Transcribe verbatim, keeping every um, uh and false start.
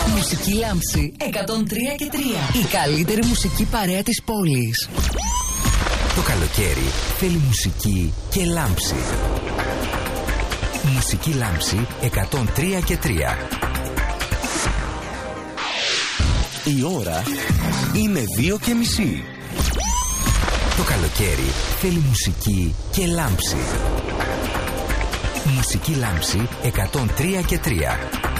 Μουσική Λάμψη εκατόν τρία και τρία. Η καλύτερη μουσική παρέα της πόλης. Το καλοκαίρι θέλει μουσική και λάμψη. Μουσική Λάμψη εκατόν τρία και τρία. Η ώρα είναι δύο και μισή. Το καλοκαίρι θέλει μουσική και λάμψη. Μουσική Λάμψη εκατόν τρία και τρία.